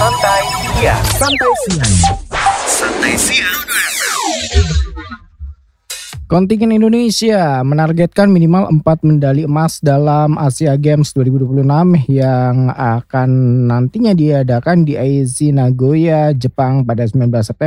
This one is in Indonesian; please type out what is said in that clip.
Santai Siang. Santai Siang. Santai Siang. Kontingen Indonesia menargetkan minimal 4 medali emas dalam Asia Games 2026 yang akan nantinya diadakan di Aichi Nagoya, Jepang pada 19 September